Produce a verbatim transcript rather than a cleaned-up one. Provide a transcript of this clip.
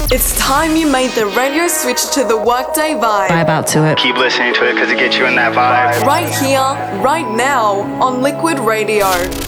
It's time you made the radio switch to the workday vibe. Vibe out to it. Keep listening to it because it gets you in that vibe. Right here, right now, on Liquid Radio.